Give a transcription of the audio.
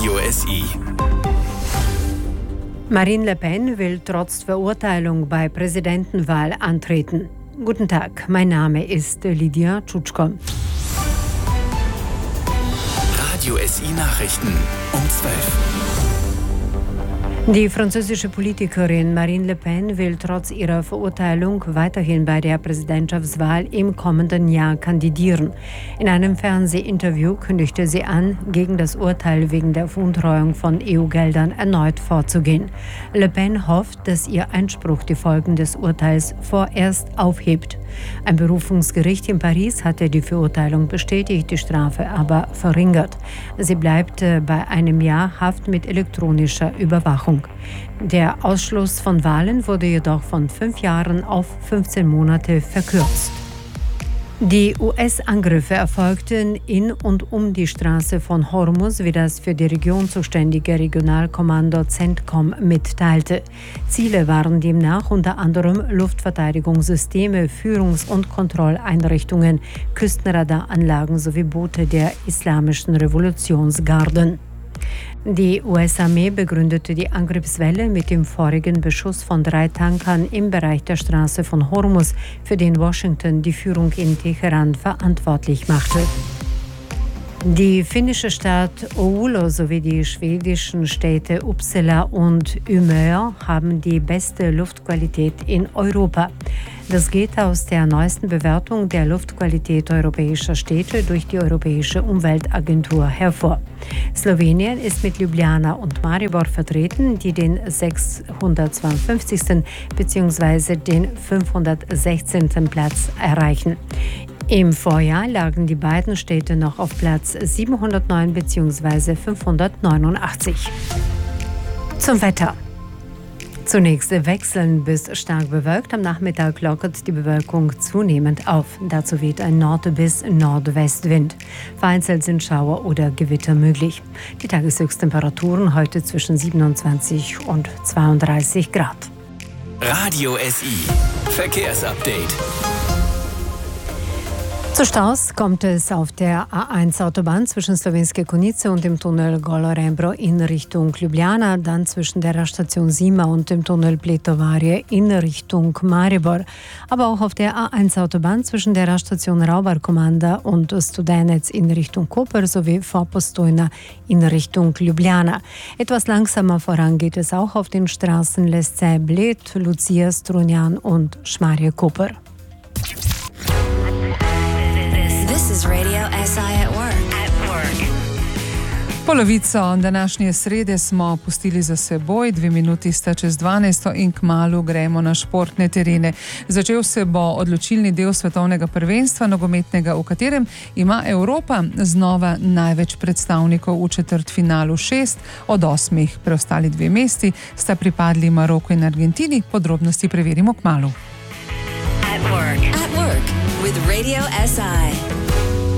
Radio SI. Marine Le Pen will trotz Verurteilung bei Präsidentenwahl antreten. Guten Tag, mein Name ist Lydia Tschutschko. Radio SI Nachrichten um 12. Die französische Politikerin Marine Le Pen will trotz ihrer Verurteilung weiterhin bei der Präsidentschaftswahl im kommenden Jahr kandidieren. In einem Fernsehinterview kündigte sie an, gegen das Urteil wegen der Veruntreuung von EU-Geldern erneut vorzugehen. Le Pen hofft, dass ihr Einspruch die Folgen des Urteils vorerst aufhebt. Ein Berufungsgericht in Paris hatte die Verurteilung bestätigt, die Strafe aber verringert. Sie bleibt bei einem Jahr Haft mit elektronischer Überwachung. Der Ausschluss von Wahlen wurde jedoch von 5 Jahren auf 15 Monate verkürzt. Die US-Angriffe erfolgten in und um die Straße von Hormuz, wie das für die Region zuständige Regionalkommando CENTCOM mitteilte. Ziele waren demnach unter anderem Luftverteidigungssysteme, Führungs- und Kontrolleinrichtungen, Küstenradaranlagen sowie Boote der Islamischen Revolutionsgarden. Die US-Armee begründete die Angriffswelle mit dem vorigen Beschuss von 3 Tankern im Bereich der Straße von Hormuz, für den Washington die Führung in Teheran verantwortlich machte. Die finnische Stadt Oulu sowie die schwedischen Städte Uppsala und Umeå haben die beste Luftqualität in Europa. Das geht aus der neuesten Bewertung der Luftqualität europäischer Städte durch die Europäische Umweltagentur hervor. Slowenien ist mit Ljubljana und Maribor vertreten, die den 652. bzw. den 516. Platz erreichen. Im Vorjahr lagen die beiden Städte noch auf Platz 709 bzw. 589. Zum Wetter. Zunächst wechselnd bis stark bewölkt. Am Nachmittag lockert die Bewölkung zunehmend auf. Dazu weht ein Nord- bis Nordwestwind. Vereinzelt sind Schauer oder Gewitter möglich. Die Tageshöchsttemperaturen heute zwischen 27 und 32 Grad. Radio SI. Verkehrsupdate. Zu Staus kommt es auf der A1-Autobahn zwischen Slovenské Konjice und dem Tunnel Golo Rebro in Richtung Ljubljana, dann zwischen der Raststation Sima und dem Tunnel Pletovarje in Richtung Maribor. Aber auch auf der A1-Autobahn zwischen der Raststation Raubar-Komanda und Studenec in Richtung Koper sowie vor Postojna in Richtung Ljubljana. Etwas langsamer voran geht es auch auf den Straßen Lesce Bled, Lucia Strunjan und Šmarje Koper. This is Radio SI at work. Polovico današnje srede smo pustili za seboj, 2 minuti sta čez 12 in kmalu gremo na športne terene. Začel se bo odločilni del svetovnega prvenstva nogometnega, v katerem ima Evropa znova največ predstavnikov v četrtfinalu, 6 od 8. Preostali 2 mesti sta pripadli Maroku in Argentini. Podrobnosti preverimo kmalu. At work with Radio SI.